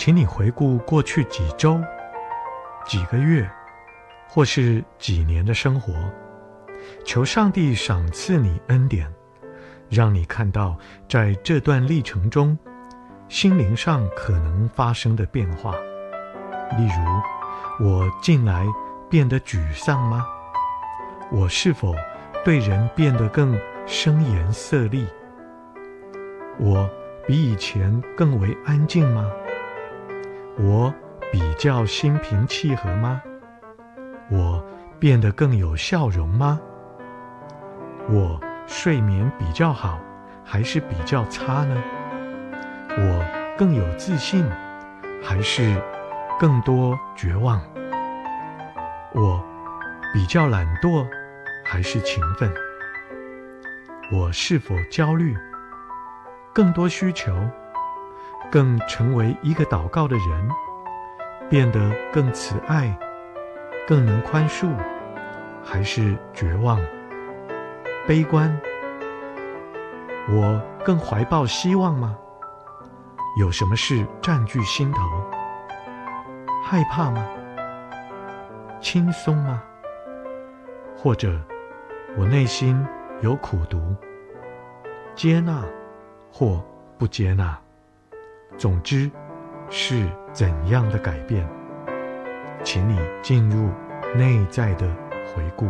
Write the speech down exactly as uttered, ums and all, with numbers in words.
请你回顾过去几周、几个月，或是几年的生活，求上帝赏赐你恩典，让你看到在这段历程中，心灵上可能发生的变化。例如，我近来变得沮丧吗？我是否对人变得更声言色厉？我比以前更为安静吗？我比较心平气和吗？我变得更有笑容吗？我睡眠比较好，还是比较差呢？我更有自信，还是更多绝望？我比较懒惰，还是勤奋？我是否焦虑？更多需求？更成为一个祷告的人？变得更慈爱？更能宽恕？还是绝望？悲观？我更怀抱希望吗？有什么事占据心头？害怕吗？轻松吗？或者我内心有苦毒？接纳或不接纳？总之是怎样的改变？请你进入内在的回顾。